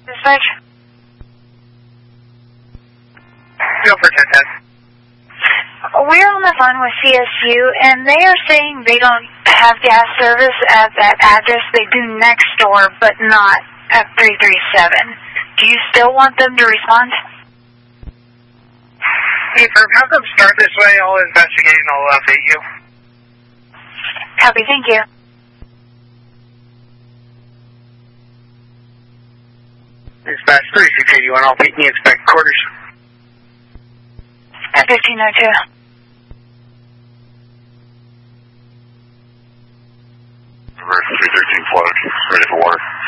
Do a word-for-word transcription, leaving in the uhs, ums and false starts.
Dispatch? Go for ten ten. We're on the phone with C S U, and they are saying they don't have gas service at that address. They do next door, but not at three three seven. Do you still want them to respond? Hey, Ferb, have them start this way. I'll investigate and I'll update you. Copy, thank you. Dispatch three six eight one, I'll meet me expect quarters. At fifteen oh two. Reverse three thirteen flag, ready for water.